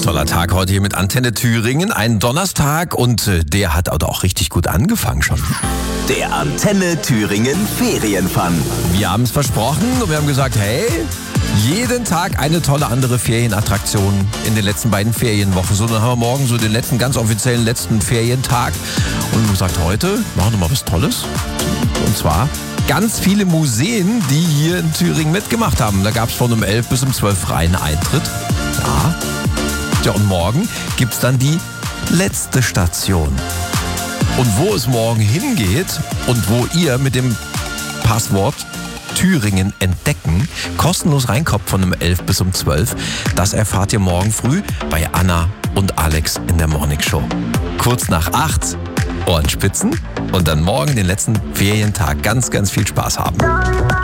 toller Tag heute hier mit Antenne Thüringen. Ein Donnerstag und der hat auch richtig gut angefangen schon. Der Antenne Thüringen Ferienfun. Wir haben es versprochen und wir haben gesagt, hey, jeden Tag eine tolle andere Ferienattraktion in den letzten beiden Ferienwochen. So, dann haben wir morgen so den letzten, ganz offiziellen letzten Ferientag. Und wir haben gesagt, heute machen wir mal was Tolles. Und zwar ganz viele Museen, die hier in Thüringen mitgemacht haben. Da gab es von um 11 bis um 12 freien Eintritt. Ja, und morgen gibt es dann die letzte Station. Und wo es morgen hingeht und wo ihr mit dem Passwort Thüringen entdecken kostenlos reinkommt von um 11 bis um 12, das erfahrt ihr morgen früh bei Anna und Alex in der Morning Show. Kurz nach 8, Ohrenspitzen und dann morgen den letzten Ferientag ganz, ganz viel Spaß haben.